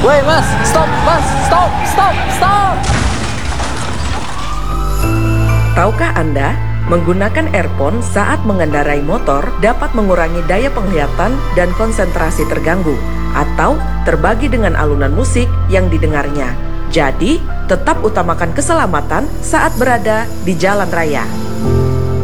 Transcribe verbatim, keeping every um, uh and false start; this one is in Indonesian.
Woi mas, stop mas, stop, stop, stop. Tahukah Anda, menggunakan earphone saat mengendarai motor dapat mengurangi daya penglihatan dan konsentrasi terganggu, atau terbagi dengan alunan musik yang didengarnya. Jadi, tetap utamakan keselamatan saat berada di jalan raya.